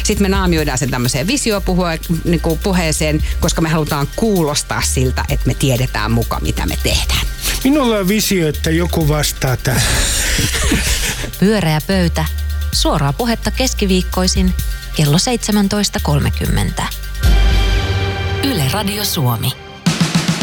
Sitten me naamioidaan sen tämmöiseen visiopuheeseen, koska me halutaan kuulostaa siltä, että me tiedetään muka, mitä me tehdään. Minulla on visio, että joku vastaa tähän. Pyöreä pöytä. Suoraa puhetta keskiviikkoisin kello 17.30. Yle Radio Suomi.